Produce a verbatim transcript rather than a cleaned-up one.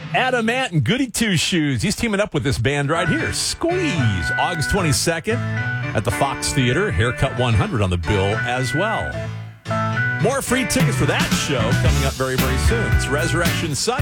Adam Ant and Goody Two Shoes. He's teaming up with this band right here. Squeeze. August twenty-second at the Fox Theater. Haircut one hundred on the bill as well. More free tickets for that show coming up very, very soon. It's Resurrection Sunday.